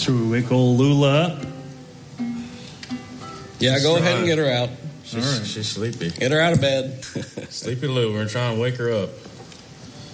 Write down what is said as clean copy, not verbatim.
Should we wake old Lula up? Yeah, go ahead and get her out. She's sleepy. Get her out of bed. Sleepy Lou, we're trying to wake her up.